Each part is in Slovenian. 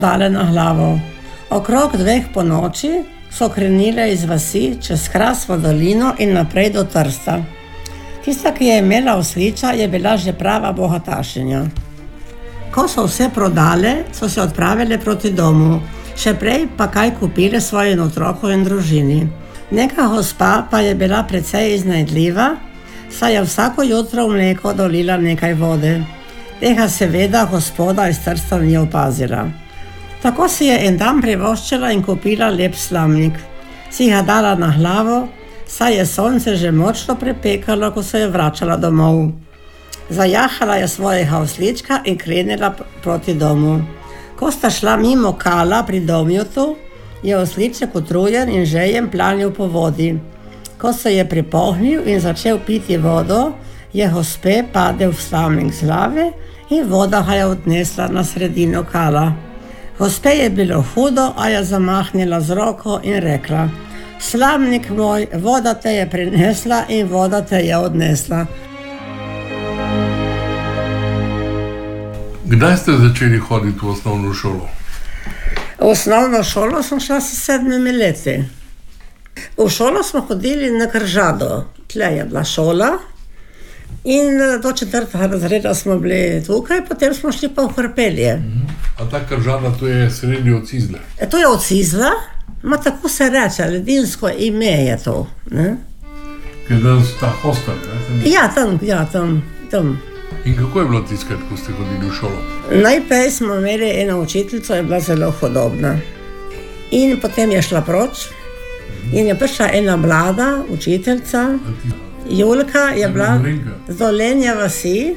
dale na glavo. Okrog 2 ponoči so krenile iz vasi čez Hrastno dolino in naprej do Trsta. Tista, ki je imela osliča, je bila že prava bogatašinja. Ko so vse prodale, so se odpravile proti domu. Še prej pa kaj kupile svojim otrokom in družini. Neka gospa pa je bila precej iznajdljiva, saj je vsako jutro v mleko dolila nekaj vode. Tega seveda gospoda iz Trsta ni opazila. Tako si je en dan privoščila in kupila lep slamnik. Si ga dala na glavo, saj je sonce že močno prepekalo, ko se je vračala domov. Zajahala je svojega oslička in krenila proti domu. Ko sta šla mimo Kala pri Domjutu, je osliček utrujen in žejen planil po vodi. Ko se je pripognil in začel piti vodo, je gospe padel slamnik z glave in voda ga je odnesla na sredino Kala. Gospe je bilo hudo, a je zamahnila z roko in rekla: "Slamnik moj, voda te je prinesla in voda te je odnesla." Kdaj ste začeli hoditi v osnovno šolo? V osnovno šolo sem šla s 7 leti. V šolo smo hodili na Kržado. Tle je bila šola in do 4. razreda smo bili tukaj, potem smo šli pa v Hrpelje. A ta Kržada, to je sredi od Cizle? To je od Cizle, tako se reče, ledinsko ime je to. Ne? Ker je danes ta hostel, ne? Ja, tam. In kako je bilo tiskrat, ko ste hodili v šolo? Najprej smo imeli eno učiteljico, je bila zelo hudobna. In potem je šla proč in je prišla ena mlada učiteljica, Julka, je bila z Dolenje vasi.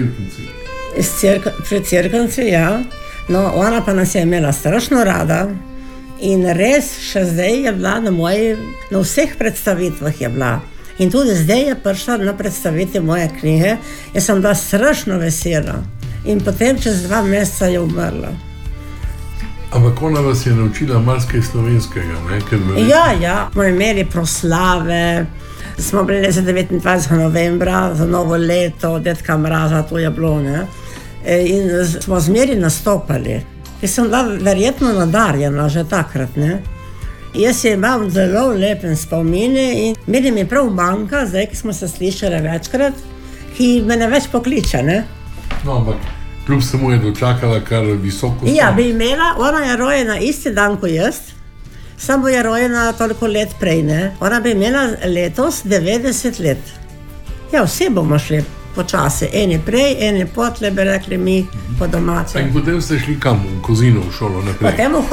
Pri Cerknici, ja. No, ona pa nas je imela strašno rada in res še zdaj je bila na vseh predstavitvah je bila. In tudi zdaj je prišla na predstaviti moje knjige. Jaz sem bila strašno vesela. In potem čez 2 meseca je umrla. Ampak ona vas je naučila marsikaj slovenskega, ne? Ja, smo imeli proslave, smo bili za 29. novembra, za novo leto, Dedka Mraza, to je bilo, ne? In smo zmeri nastopali. Jaz sem bila verjetno nadarjena že takrat, ne? Jaz imam zelo lepe spomine in meni mi prav manjka, zdaj, ki smo se slišali večkrat, ki me ne več pokliče, ne? No, ampak kljub samo je dočakala kar visoko. Ja, bi imela, ona je rojena isti dan kot jaz, samo je rojena toliko let prej, ne? Ona bi imela letos 90 let. Ja, vsi bomo šli počasi, eni prej, eni potle, bi rekli mi po domače. In potem ste šli kam? V Kozino v šolo naprej? Potem v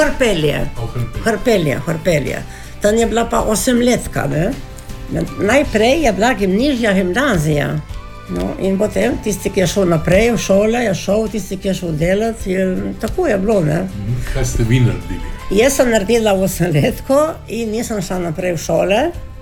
Hrpelje. Tam je bila pa 8-letka, ne? Najprej je bila gimnazija. No, in potem tisti, ki je šel naprej v šole, je šel, tisti, ki je šel delati, tako je bilo, ne? Kaj ste vi naredili? Jaz sem naredila 8-letko in nisem šla naprej v šole.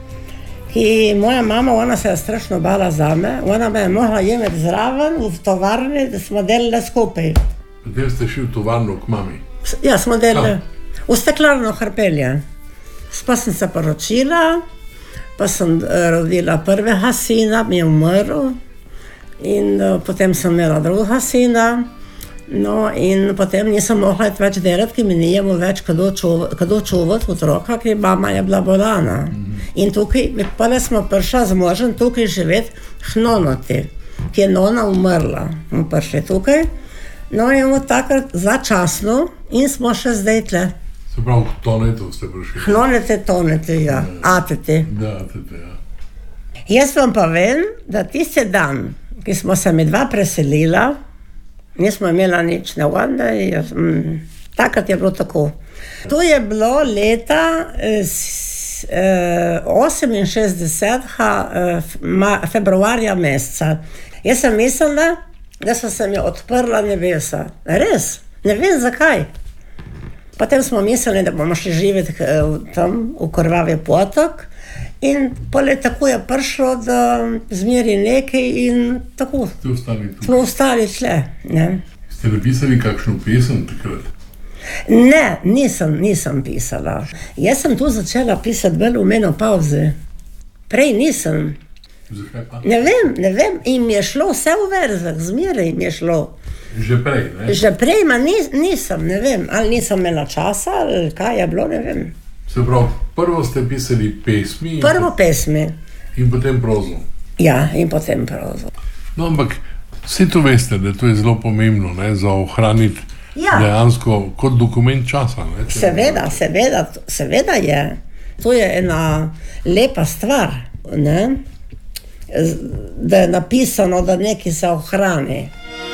Ki moja mama, ona se je strašno bala zame, ona me je mogla imeti zraven v tovarni, da smo delali skupaj. Potem ste šli v tovarno k mami? Ja, smo delali v steklarno Hrpelje. Pa sem se poročila, pa sem rodila prvega sina, mi je umrl in potem sem imela drugega sina. No, in potem nisem mogla več delati, ki mi ni imel več kdo čuvati otroka, ki mama je bila bolana. In tukaj, pa smo prišla z možem tukaj živeti k nonoti, ki je nona umrla. Smo prišli tukaj, no in takrat začasno in smo še zdaj tle. Se pravi, k Tonetu ste prišli? K Tonete, ja, Atete. Da, Atete, ja. Jaz vam pa vem, da tisti dan, ki smo se mi dva preselila, nismo imela nič na vanda, takrat je bilo tako. To je bilo leta 68. Februarja meseca. Jaz sem mislila, da so se mi odprla nebesa. Res, ne vem zakaj. Potem smo mislili, da bomo šli živeti tam v Krvavi potok in pole tako je prišlo, da zmeri nekaj in tako. Smo ostali tle, ne. Ste napisali kakšno pesem takrat? Ne, nisem pisala. Jaz sem tu začela pisati bolj v menopavzi. Prej nisem. Zakaj pa? Ne vem, in mi je šlo vse v verzah, zmeraj mi je šlo. Že prej, ne? Že prej, nisem, ne vem, ali nisem imela časa, ali kaj je bilo, ne vem. Se pravi, prvo ste pisali pesmi. Pesmi. In potem prozo. Ja, in potem prozo. No, ampak vsi to veste, da to je zelo pomembno, ne, za ohraniti dejansko kot dokument časa. Ne, seveda je. To je ena lepa stvar, ne, da je napisano, da nekaj se ohrani.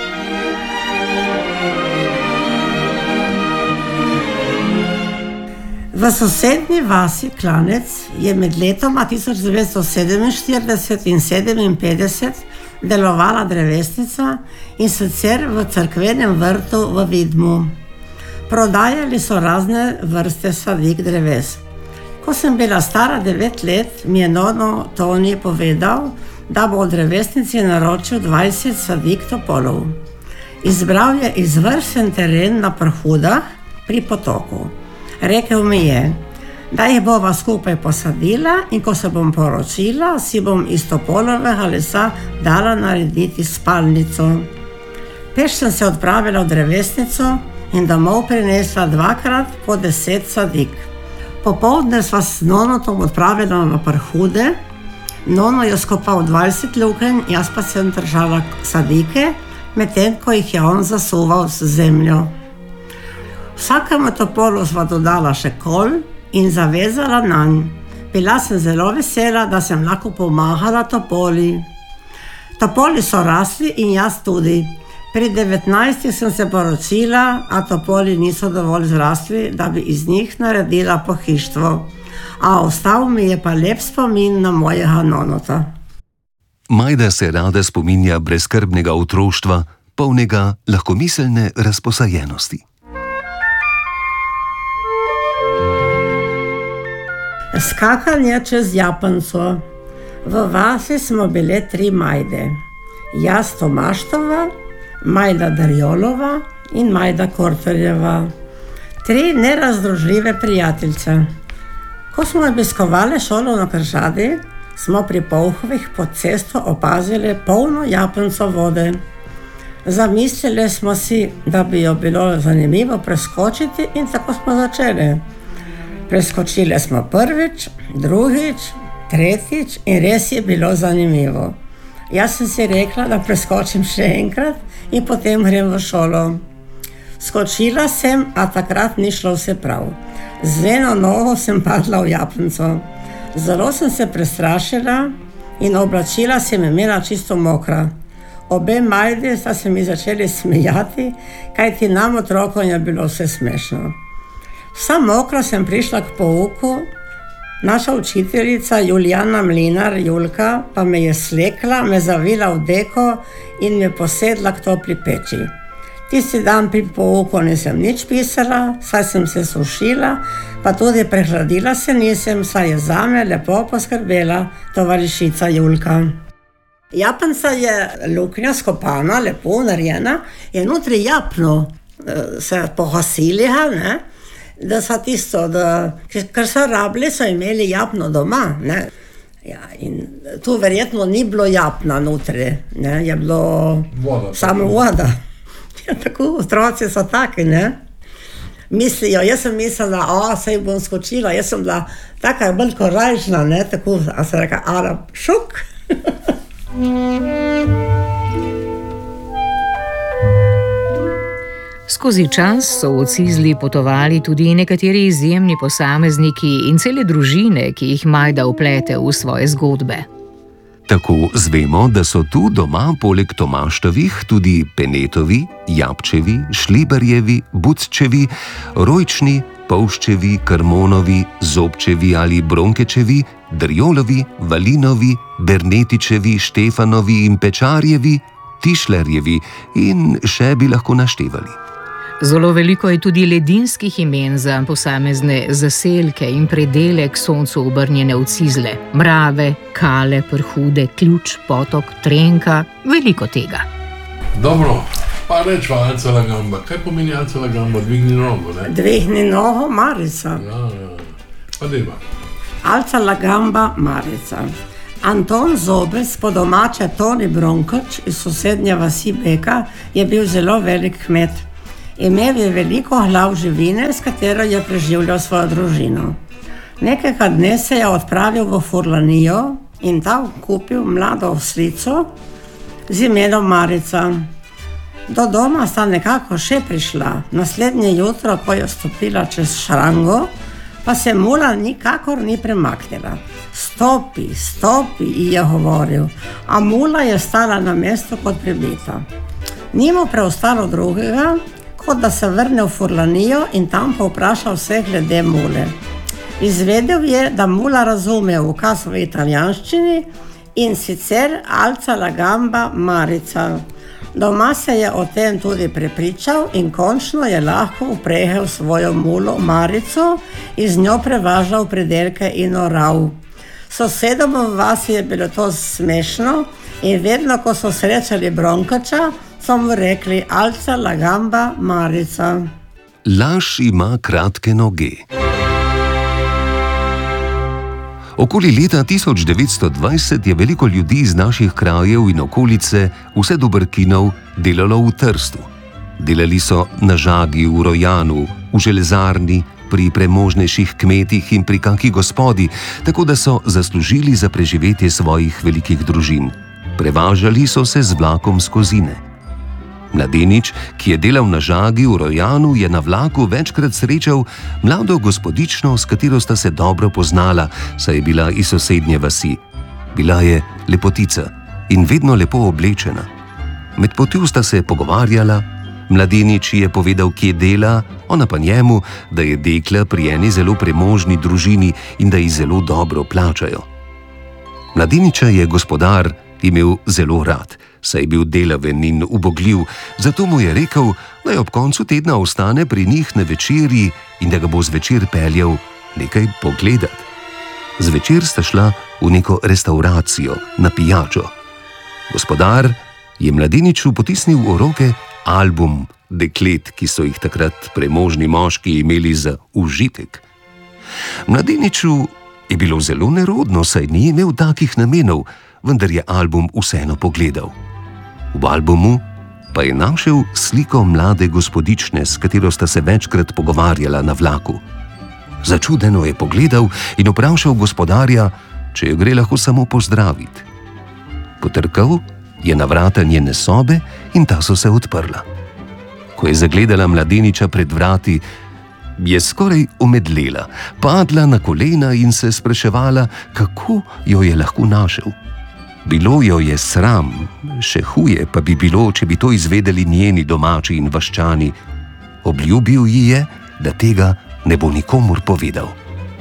V sosednji vasi Klanec je med letoma 1947 in 1957 delovala drevesnica, in sicer v cerkvenem vrtu v Vidmu. Prodajali so razne vrste sadik dreves. Ko sem bila stara 9 let, mi je nono Toni povedal, da bo v drevesnici naročil 20 sadik topolov. Izbral je izvrsten teren na Prhudah pri potoku. Rekel mi je, da jih bova skupaj posadila, in ko se bom poročila, si bom iz topolovega lesa dala narediti spalnico. Peš sem se odpravila v drevesnico in domov prinesla 2x po 10 sadik. Popoldne sva s nonotom odpravila na Prhude, nono je skopal 20 lukenj, jaz pa sem držala sadike, medtem ko jih je on zasuval z zemljo. Vsakemu topolu sva dodala še kol in zavezala nanj. Bila sem zelo vesela, da sem lahko pomahala topoli. Topoli so rasli in jaz tudi. Pri 19 sem se poročila, a topoli niso dovolj zrasli, da bi iz njih naredila pohištvo. A ostal mi je pa lep spomin na mojega nonota. Majda se rada spominja brezskrbnega otroštva, polnega lahkomiselne razposajenosti. Skakanje čez Japonco. V vasi smo bile 3 Majde. Jaz Tomaštova, Majda Darjolova in Majda Kortorjeva. 3 nerazdružljive prijateljice. Ko smo obiskovali šolo na Kržadi, smo pri Polhovih pod cesto opazili polno Japonco vode. Zamislili smo si, da bi jo bilo zanimivo preskočiti, in tako smo začeli. Preskočili smo prvič, drugič, tretjič in res je bilo zanimivo. Jaz sem si rekla, da preskočim še enkrat in potem grem v šolo. Skočila sem, a takrat ni šlo vse prav. Z eno nogo sem padla v Japonco. Zelo sem se prestrašila in oblačila sem imela čisto mokra. Obe Majdi sta se mi začeli smejati, kajti nam otrokom je bilo vse smešno. Vsa mokra sem prišla k pouku, naša učiteljica Julijana Mlinar, Julka, pa me je slekla, me zavila v deko in me posedla k topli peči. Tisti dan pri pouku nisem nič pisala, saj sem se sušila, pa tudi prehladila se nisem, saj je zame lepo poskrbela tovarišica Julka. Japonca je luknja skopana, lepo narejena, je notri japno se pohasili, ne? Da so tisto, ker so rabili, so imeli japno doma, ne. Ja, in tu verjetno ni bilo japna notri, ne, je bilo samo voda. Ja, tako, otroci so taki, ne. Mislijo, jaz sem mislila, saj bom skočila, jaz sem bila taka bolj korajžna, ne, tako, a se reka, šuk. Skozi čas so v Cizli potovali tudi nekateri izjemni posamezniki in cele družine, ki jih Majda vplete v svoje zgodbe. Tako zvemo, da so tu doma poleg Tomaštovih tudi Penetovi, Japčevi, Šliberjevi, Bucčevi, Rojčni, Polščevi, Krmonovi, Zobčevi ali Bronkečevi, Drjolovi, Valinovi, Bernetičevi, Štefanovi in Pečarjevi, Tišlerjevi in še bi lahko naštevali. Zelo veliko je tudi ledinskih imen za posamezne zaselke in predele k soncu obrnjene v Cizle. Mrave, Kale, Prhude, Ključ, Potok, Trenka, veliko tega. Dobro, pa rečva Alcela Gamba. Kaj pomeni Alcela Gamba? Dvigni nogo, ne? Dvigni nogo, Marica. Ja. Pa deva. Alcela Gamba, Marica. Anton Zobec, po domače Toni Bronkoč iz sosednje vasi Beka, je bil zelo velik kmet. Imel je veliko hlav živine, s katero je preživljal svojo družino. Nekega dne se je odpravil v Furlanijo in tam kupil mlado oslico z imenom Marica. Do doma sta nekako še prišla. Naslednje jutro, ko je stopila čez šrango, pa se mula nikakor ni premaknila. Stopi, stopi, ji je govoril, a mula je stala na mestu kot pribita. Ni mu preostalo drugega, kot da se vrne v Furlanijo in tam povpraša vse glede mule. Izvedel je, da mula razume ukaz v italijanščini in sicer alza la gamba Marica. Doma se je o tem tudi prepričal in končno je lahko vprehel svojo mulo Marico in z njo prevažal pridelke in orav. Sosedom v vasi je bilo to smešno in vedno, ko so srečali Bronkoča, so mu rekli alza la gamba Marica. Laž ima kratke noge. Okoli leta 1920 je veliko ljudi iz naših krajev in okolice, vse do Brkinov, delalo v Trstu. Delali so na žagi v Rojanu, v železarni, pri premožnejših kmetih in pri kaki gospodi, tako da so zaslužili za preživetje svojih velikih družin. Prevažali so se z vlakom z Kozine. Mladenič, ki je delal na žagi v Rojanu, je na vlaku večkrat srečal mlado gospodično, s katero sta se dobro poznala, saj je bila iz sosednje vasi. Bila je lepotica in vedno lepo oblečena. Med potjo sta se pogovarjala, mladenič je povedal, kje dela, ona pa njemu, da je dekla pri eni zelo premožni družini in da ji zelo dobro plačajo. Mladeniča je gospodar imel zelo rad, saj je bil delaven in ubogljiv, zato mu je rekel, da je ob koncu tedna ostane pri njih na večerji in da ga bo zvečer peljal nekaj pogledat. Zvečer sta šla v neko restauracijo, na pijačo. Gospodar je mladeniču potisnil v roke album deklet, ki so jih takrat premožni moški imeli za užitek. Mladeniču je bilo zelo nerodno, saj ni imel takih namenov, vendar je album vseeno pogledal. V albumu pa je našel sliko mlade gospodične, s katero sta se večkrat pogovarjala na vlaku. Začudeno je pogledal in vprašal gospodarja, če jo gre lahko samo pozdraviti. Potrkal je na vrata njene sobe in ta so se odprla. Ko je zagledala mladeniča pred vrati, je skoraj omedlela, padla na kolena in se spraševala, kako jo je lahko našel. Bilo jo je sram, še huje pa bi bilo, če bi to izvedeli njeni domači in vaščani. Obljubil ji je, da tega ne bo nikomur povedal.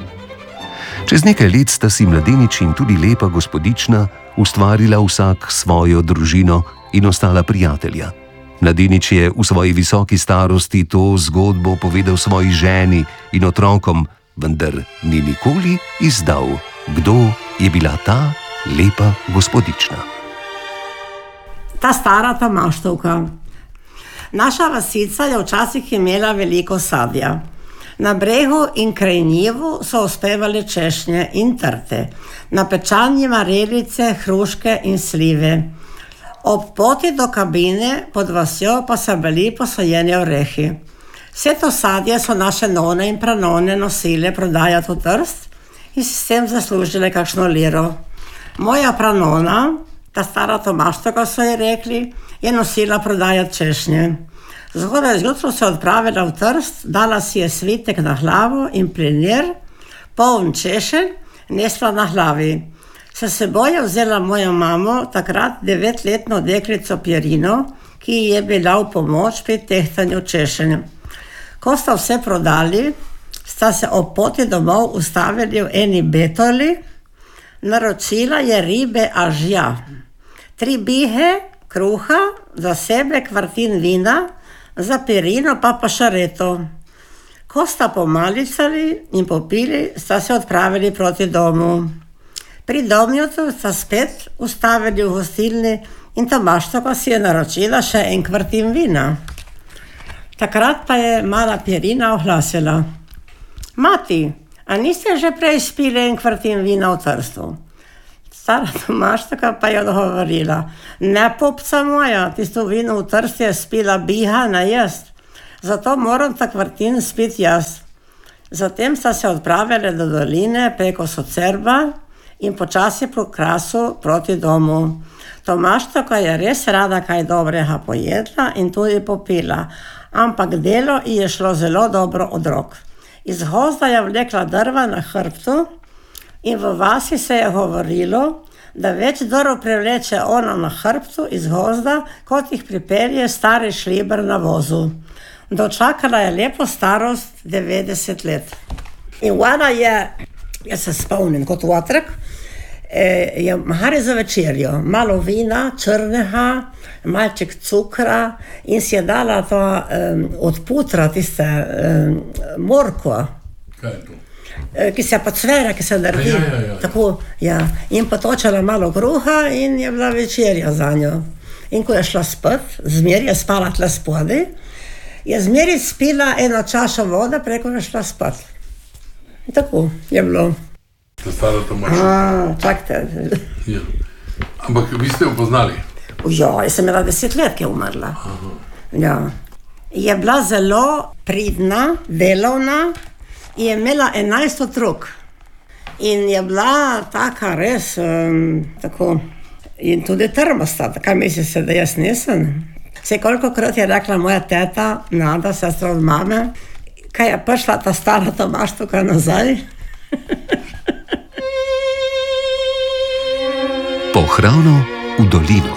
Čez nekaj let sta si mladenič in tudi lepa gospodična ustvarila vsak svojo družino in ostala prijatelja. Mladenič je v svoji visoki starosti to zgodbo povedal svoji ženi in otrokom, vendar ni nikoli izdal, kdo je bila ta lepa gospodična. Ta stara Tomaštovka. Naša vasica je včasih imela veliko sadja. Na bregu in kraj njivu so uspevali češnje in trte, na pečanji marelice, hruške in slive. Ob poti do kabine pod vasjo pa so bili posajeni orehi. Vse to sadje so naše none in pranone nosile prodajati v Trst in si s tem zaslužile kakšno liro. Moja pranona, ta stara Tomaštovka so ji rekli, je nosila prodajati češnje. Zgodaj zjutraj se odpravila v Trst, dala si je svitek na glavo in plenir, poln češenj, nesla na glavi. S seboj je vzela mojo mamo, takrat 9-letno deklico Pierino, ki ji je bila v pomoč pri tehtanju češenj. Ko sta vse prodali, sta se ob poti domov ustavili v eni betoli. Naročila je ribe ažja, 3 bihe, kruha, za sebe kvartin vina, za Pierino pa pašareto. Ko sta pomalicali in popili, sta se odpravili proti domu. Pri domjotu sta spet ustavili v gostilni in Tomaštovka si je naročila še en kvartin vina. Takrat pa je mala Pierina oglasila: Mati, a niste že prej spili en kvartin vina v Trstu? Stara Tomaštaka pa je odgovorila: "Ne, popca moja, tisto vino v Trstu je spila Biha, ne jaz. Zato moram ta kvartin spiti jaz." Zatem sta se odpravili do doline preko Socerba in počasi po krasu proti domu. Tomaštaka je res rada kaj dobrega pojedla in tudi popila, ampak delo ji je šlo zelo dobro od rok. Iz gozda je vlekla drva na hrbtu in v vasi se je govorilo, da več drv prevleče ona na hrbtu iz gozda, kot jih pripelje stari šliber na vozu. Dočakala je lepo starost 90 let. In ona je, jaz se spomnim kot otrok, je mahali za večerjo, malo vina, črnega, malček cukra in si je dala to od putra, tiste morko. Kaj je to? Ki se pocvera, ki se naredi. Ja. Tako, ja. In potočala malo kruha in je bila večerja za njo. In ko je šla spat, zmer je spala tle spodaj, je zmeri spila eno čašo vode, preko je šla spat. In tako je bilo. Ta stara Tomaštaka. Čakajte. Ja. Ampak vi ste jo poznali? Ja, jaz sem imela 10 let, ki je umrla. Ja. Je bila zelo pridna, delovna in je imela 11 otrok. In je bila taka res, tako, in tudi trmasta, kaj mislite, da jaz nisem? Vse kolikokrat je rekla moja teta, Nada, sestra od mame, kaj je prišla ta stara Tomaštaka nazaj. Pohrano v dolino.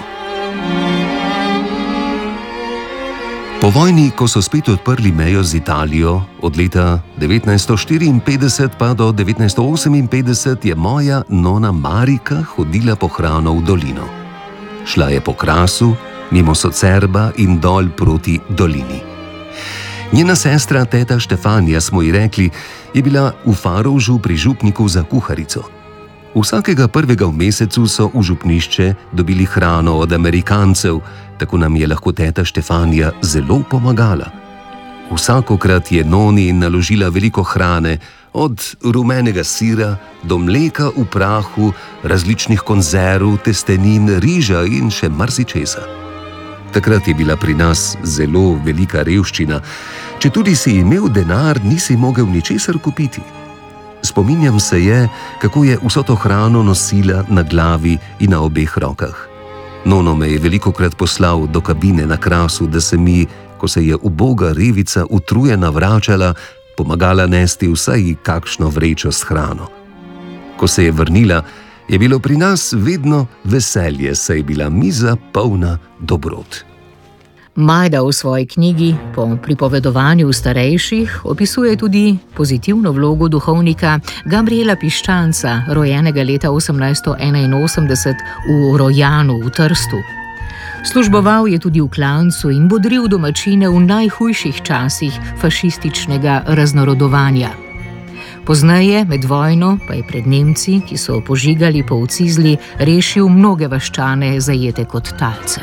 Po vojni, ko so spet odprli mejo z Italijo, od leta 1954 pa do 1958 je moja nona Marika hodila po hrano v dolino. Šla je po Krasu, mimo Socerba in dol proti dolini. Njena sestra, teta Štefanja, smo ji rekli, je bila v Farovžu pri župniku za kuharico. Vsakega prvega v mesecu so v župnišče dobili hrano od Amerikancev, tako nam je lahko teta Štefanja zelo pomagala. Vsakokrat je noni naložila veliko hrane, od rumenega sira do mleka v prahu, različnih konzerv, testenin, riža in še marsičesa. Takrat je bila pri nas zelo velika revščina, četudi si imel denar, nisi mogel ničesar kupiti. Spominjam se je, kako je vso to hrano nosila na glavi in na obeh rokah. Nono me je velikokrat poslal do kabine na Krasu, da se mi, ko se je uboga revica utrujena vračala, pomagala nesti vsaj kakšno vrečo s hrano. Ko se je vrnila, je bilo pri nas vedno veselje, saj je bila miza polna dobrot. Majda v svoji knjigi po pripovedovanju starejših opisuje tudi pozitivno vlogo duhovnika Gabriela Piščanca, rojenega leta 1881 v Rojanu v Trstu. Služboval je tudi v klancu in bodril domačine v najhujših časih fašističnega raznorodovanja. Pozneje, med vojno, pa je pred Nemci, ki so požigali po Cizli, rešil mnoge vaščane, zajete kot talce.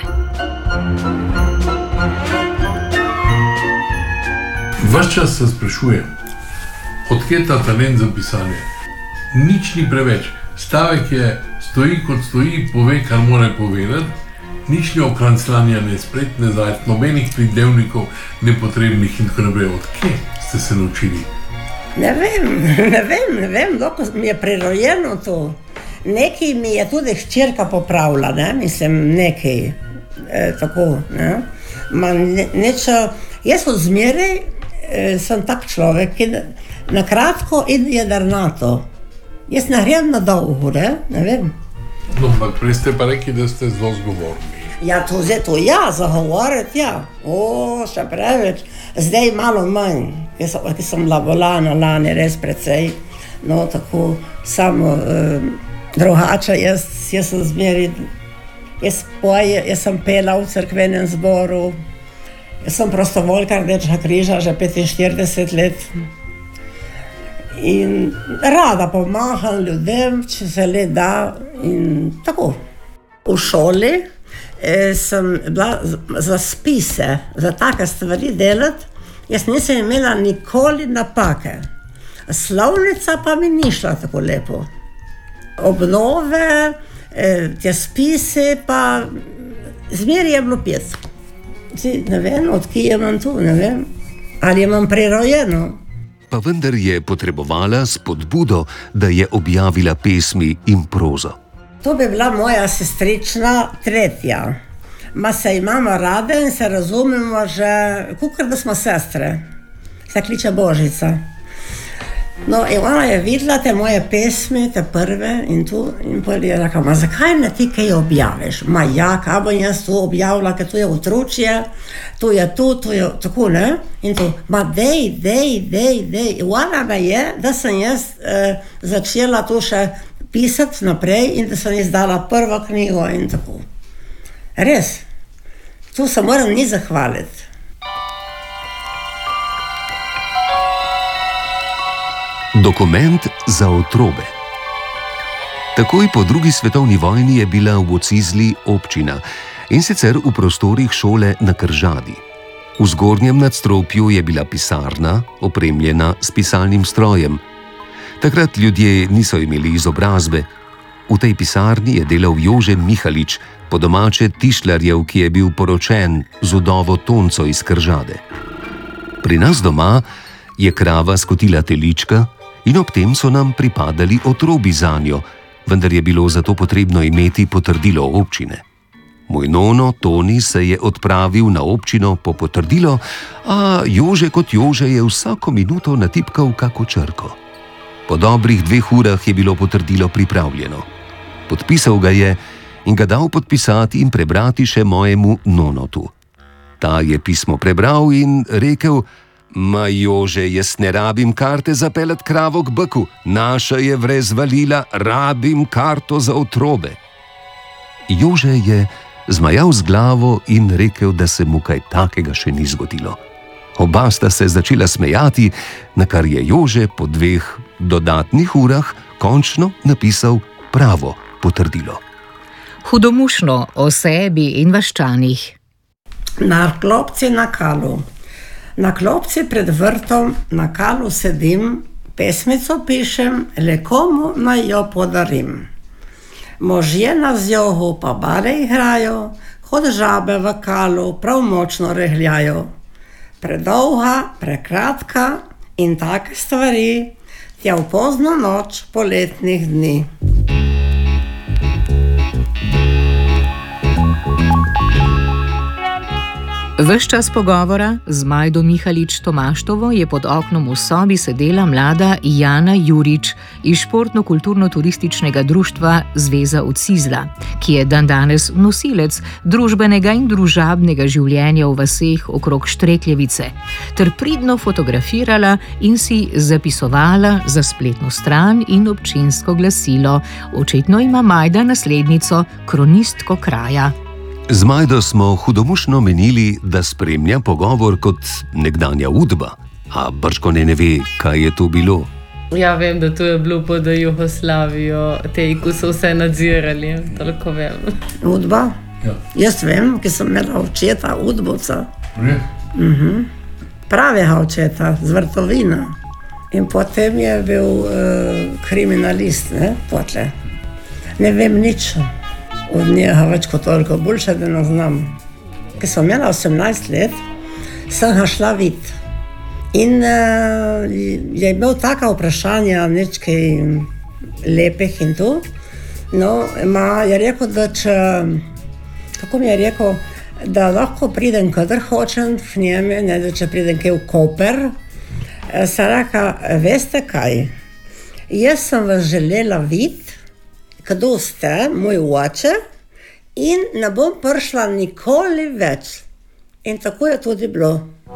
Ves čas se sprašujem, odkje ta talent za pisanje? Nič ni preveč. Stavek je, stoji kot stoji, pove, kar mora povedati. Nič ni okranclanja, ne splet, ne zajt, nobenih pridevnikov, nepotrebnih in tako naprej. Odkje ste se naučili? Ne vem, doko mi je prirojeno to. Nekaj mi je tudi hčerka popravila, ne, mislim, nekaj, tako, ne. Jaz od zmeraj sem tak človek, ki na kratko in jedrnato. Jaz ne grem na dolgo, ne vem. No, ampak prej ste pa rekli, da ste zelo zgovorni. Ja, to ja, zagovoriti, ja. Še preveč. Zdaj malo manj, ki sem bila bolana lani, res precej. No, tako, samo drugače, jaz sem zmeri, jaz sem pela v cerkvenem zboru, jaz sem prostovoljka Rdečega križa že 45 let. In rada pomagam ljudem, če se le da, in tako. V šoli sem bila za spise, za take stvari delati, jaz nisem imela nikoli napake. Slovnica pa mi ni šla tako lepo. Obnove, te spise, pa zmeri je bilo pet. Ne vem, odkje imam tu, ne vem, ali imam prirojeno. Pa vendar je potrebovala spodbudo, da je objavila pesmi in prozo. To bi bila moja sestrična tretja. Ma se imamo rade in se razumemo že, kakor da smo sestre. Se kliče Božica. No, in ona je videla te moje pesmi, te prve in tu, in potem je rekla, ma zakaj ne ti kaj objaviš? Ma ja, kaj bom jaz tu objavila, ker tu je otročje, tu je tako, ne? In tu, ma dej. In ona me je, da sem jaz začela tu še pisati naprej in da sem izdala prvo knjigo in tako. Res, tu se moram ni zahvaliti. Dokument za otrobe. Takoj po drugi svetovni vojni je bila v Ocizli občina, in sicer v prostorih šole na Kržadi. V zgornjem nadstropju je bila pisarna, opremljena s pisalnim strojem. Takrat ljudje niso imeli izobrazbe. V tej pisarni je delal Jože Mihalič, po domače Tišlarjev, ki je bil poročen z vdovo Tonco iz Kržade. Pri nas doma je krava skotila telička in ob tem so nam pripadali otrobi zanjo, vendar je bilo za to potrebno imeti potrdilo občine. Moj nono Toni se je odpravil na občino po potrdilo, a Jože kot Jože je vsako minuto natipkal kako črko. Po dobrih 2 urah je bilo potrdilo pripravljeno. Podpisal ga je in ga dal podpisati in prebrati še mojemu nonotu. Ta je pismo prebral in rekel: Ma Jože, jaz ne rabim karte za pelet kravo k beku, naša je vrez valila, rabim karto za otrobe. Jože je zmajal z glavo in rekel, da se mu kaj takega še ni zgodilo. Oba sta se začela smejati, na kar je Jože po 2 dodatnih urah končno napisal pravo potrdilo. Hudomušno o sebi in vaščanih. Na klopci na Kalu. Na klopci pred vrtom na Kalu sedim, pesmico pišem, le komu naj jo podarim. Možje na zjohu pa bare igrajo, kot žabe v Kalu prav močno rehljajo. Predolga, prekratka in take stvari, tja v pozno noč poletnih dni. Ves čas pogovora z Majdo Mihalič Tomaštovo je pod oknom v sobi sedela mlada Jana Jurič iz Športno-kulturno-turističnega društva Zveza Ocizla, ki je dandanes nosilec družbenega in družabnega življenja v vaseh okrog Štrekljevice, ter pridno fotografirala in si zapisovala za spletno stran in občinsko glasilo. Očitno ima Majda naslednico, kronistko kraja. Z Majdo smo hudomušno menili, da spremlja pogovor kot nekdanja udba, a bržkone ne ve, kaj je to bilo. Ja, vem, da to je bilo pod Jugoslavijo, te, ko so vse nadzirali, toliko vem. Udba? Ja. Jaz vem, ki sem imela očeta udbovca. Res? Pravega očeta, z Vrtovina. In potem je bil kriminalist, ne, potle. Ne vem nič od njega več kot toliko, boljše, da ne znam. Ko sem imela 18 let, sem ga šla vid. In je imel taka vprašanja, nekaj lepih in tu. No, je rekel, da kako mi je rekel, da lahko pridem, kadar hočem v njeme, ne da če pridem kaj v Koper. Sem rekla, veste kaj, jaz sem vas želela vid, kdo ste, moj oče, in ne bom prišla nikoli več. In tako je tudi bilo.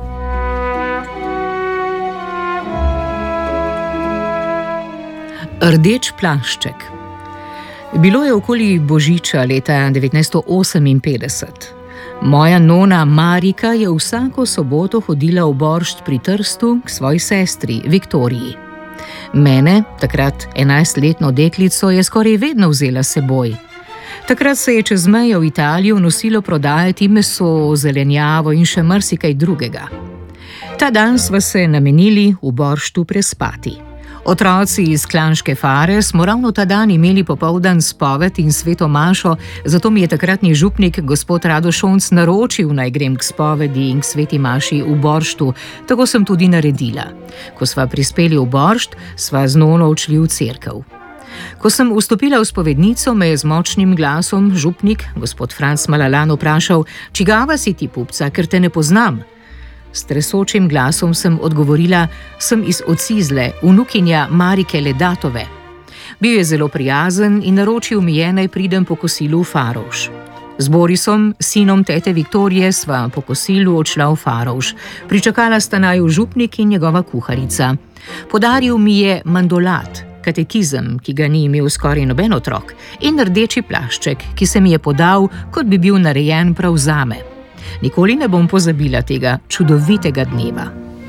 Rdeč plašček. Bilo je okoli Božiča leta 1958. Moja nona Marika je vsako soboto hodila v Boršt pri Trstu k svoji sestri Viktoriji. Mene, takrat 11-letno deklico, je skoraj vedno vzela s seboj. Takrat se je čez mejo v Italijo nosilo prodajati meso, zelenjavo in še marsikaj drugega. Ta dan sva se namenili v Borštu prespati. Otroci iz Klanške Fare smo ravno ta dan imeli popoldan spoved in sveto mašo, zato mi je takratni župnik gospod Rado Šonc naročil, naj grem k spovedi in k sveti maši v Borštu. Tako sem tudi naredila. Ko sva prispeli v Boršt, sva z nono odšli v cerkev. Ko sem vstopila v spovednico, me je z močnim glasom župnik, gospod Franc Malalan, vprašal: "Čigava si ti, pupca, ker te ne poznam?" S tresočim glasom sem odgovorila: "Sem iz Ocizle, vnukinja Marike Ledatove." Bil je zelo prijazen in naročil mi je, naj pridem po kosilu v Farovš. Z Borisom, sinom tete Viktorije, sva po kosilu odšla v Farovš. Pričakala sta naju župnik in njegova kuharica. Podaril mi je mandolat, katekizem, ki ga ni imel skoraj noben otrok, in rdeči plašček, ki se mi je podal, kot bi bil narejen prav zame. Nikoli ne bom pozabila tega čudovitega dneva.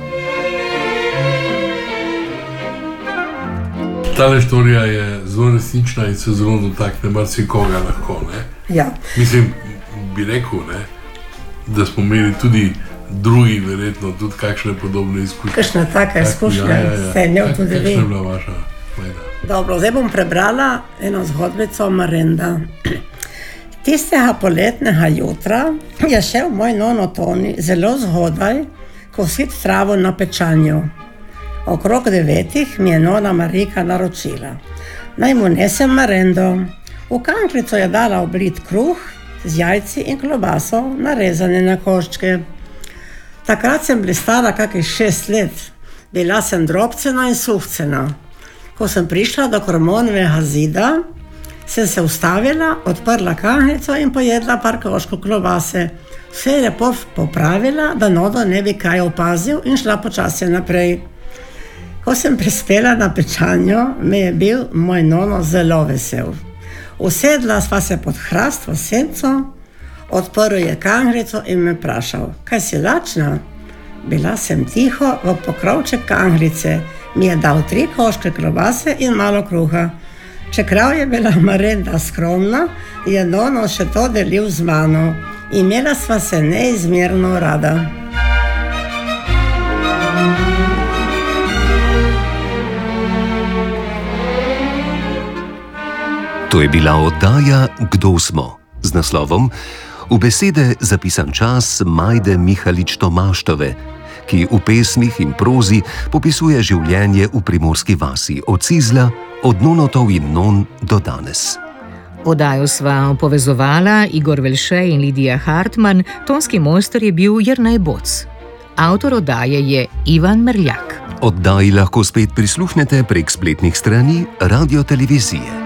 Ta štorija je zelo resnična in se zelo dotakne marsikoga lahko, ne? Ja. Mislim, bi rekel, ne, da smo imeli tudi drugi, verjetno, tudi kakšne podobne izkušnje. Kakšna taka izkušnja, ste imel tudi vi. Kakšna je bila vaša mejda? Dobro, zdaj bom prebrala eno zgodbico Marenda. Tistega poletnega jutra je šel moj nono Toni zelo zgodaj kositi travo na pečanju. Okrog 9 mi je nona Marika naročila, naj mu nesem marendo. V kanklico je dala oblit kruh z jajci in klobaso, narezane na koščke. Takrat sem bila stara kakih 6 let. Bila sem drobcena in suhcena. Ko sem prišla do Kormonovega zida, sem se ustavila, odprla kanklico in pojedla par koščkov klobase. Vse je lepo popravila, da nodo ne bi kaj opazil, in šla počasi naprej. Ko sem prispela na pečanju, me je bil moj nono zelo vesel. Usedla sva se pod hrast v senco, odprl je kanklico in me vprašal: "Kaj si lačna?" Bila sem tiho, v pokrovček kanklice mi je dal 3 koščke klobase in malo kruha. Čeprav je bila Marenda skromna, je nono še to delil z mano. Imela sva se neizmerno rada. To je bila oddaja Kdo smo? Z naslovom V besede zapisan čas Majde Mihalič-Tomaštove, ki v pesmih in prozi popisuje življenje v primorski vasi od Cizla, od nonotov in non do danes. Oddajo sva povezovala Igor Velše in Lidija Hartmann, tonski mojster je bil Jernej Boc. Avtor oddaje je Ivan Merljak. Oddaji lahko spet prisluhnete prek spletnih strani Radiotelevizije.